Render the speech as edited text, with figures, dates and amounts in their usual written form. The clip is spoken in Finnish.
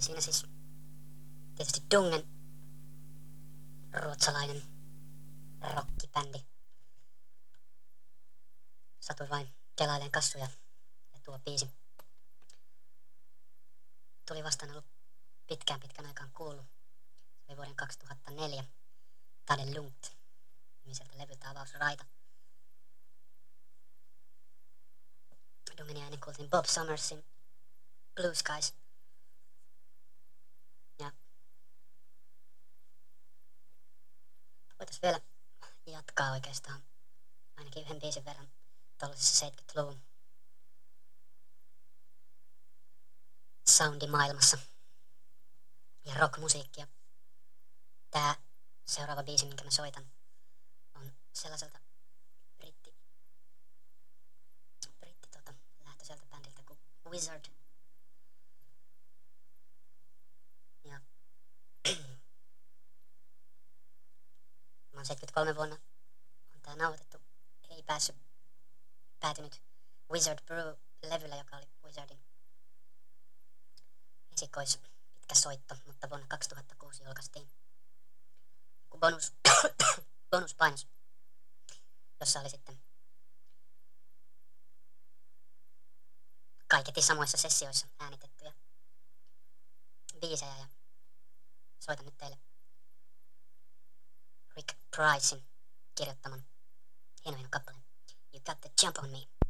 siinä siis tietysti Dungen, ruotsalainen rockibändi. Satuin vain kelaileen kassuja ja tuo biisi tuli vastaan ollut pitkään aikaan kuullut. Se oli vuoden 2004 Tade Lungt nimiseltä levyltä avausraita. Dungenia ennen kuultiin Bob Summersin Blue Skies. Ja voitais vielä jatkaa oikeastaan ainakin yhden biisin verran tollisessa 70-luvun soundimaailmassa ja rockmusiikkia. Tää seuraava biisi, minkä mä soitan, on sellaiselta lähtöiseltä bändiltä kuin Wizard. Ja mä oon 73 vuonna on tää nauhoitettu. Ei päätynyt Wizard Brew-levyllä, joka oli Wizardin pitkä soitto, mutta vuonna 2006 julkaistiin bonuspainos, jossa oli sitten kaiketi samoissa sessioissa äänitettyjä biisejä, ja soitan nyt teille Rick Pricein kirjoittaman hieno kappaleen You Got the Jump on Me.